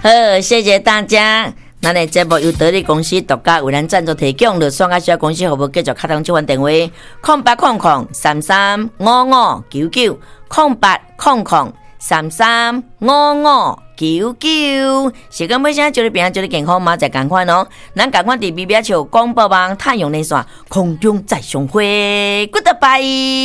好，谢谢大家。咱的节目由得力公司独家为咱赞助提供，就双甲小公司服务继续开通这款电话0800335599，0800335599。时间尾声，祝你平安，祝你健康，马仔赶快哦！咱赶快伫 BBS 广播网太阳连线空中再相会 ，Goodbye。